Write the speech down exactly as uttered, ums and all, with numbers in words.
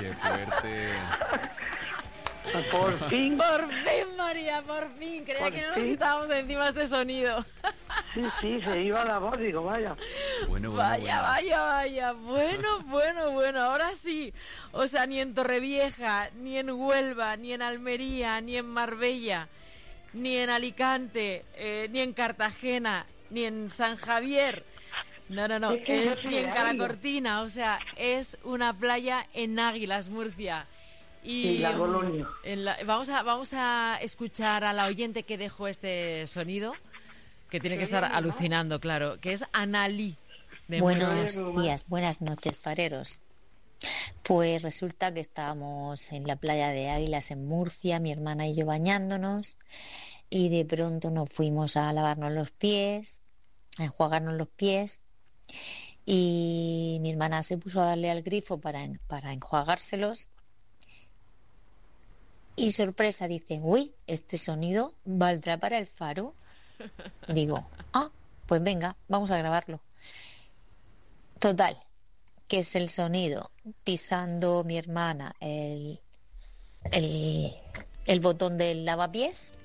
Qué fuerte. Por fin. Por fin, María, por fin. Creía Por que no nos fin. quitábamos de encima este sonido. Sí, sí, se iba la voz, digo, vaya. Bueno, bueno, Vaya, bueno. vaya, vaya. Bueno, bueno, bueno. Ahora sí. O sea, ni en Torrevieja, ni en Huelva, ni en Almería, ni en Marbella, ni en Alicante, eh, ni en Cartagena, ni en San Javier. No, no, no. Es que yo Es soy ni de en Águila. Calacortina. O sea, es una playa en Águilas, Murcia. Y Sí, la mm, Colonia. en la- vamos a vamos a escuchar a la oyente que dejó este sonido, que tiene que Se estar oye bien, ¿no? alucinando, claro, que es Analí de Bueno, Muelle. oye, Buenos días, buenas noches, fareros. Pues resulta que estábamos en la playa de Águilas en Murcia, mi hermana y yo bañándonos, y de pronto nos fuimos a lavarnos los pies, a enjuagarnos los pies, y mi hermana se puso a darle al grifo para, en- para enjuagárselos, y sorpresa dice, uy, este sonido valdrá para el faro. Digo, ah, pues venga, vamos a grabarlo. Total, que es el sonido pisando mi hermana el, el, el botón del lavapiés